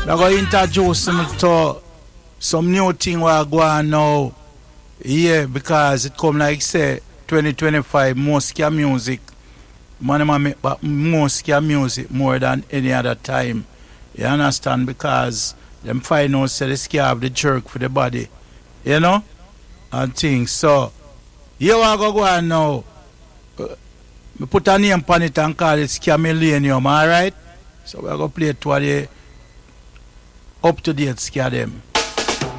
I'm going to introduce him to some new thing we are going now. Yeah, because it come like say 2025 more scare music. Man make more scare music more than any other time. You understand? Because them find out say the scare have the jerk for the body. You know? And things. So here we go on now. We put a name on it and call it Scare Millennium, alright? So we're going to play it to the up to date scare them.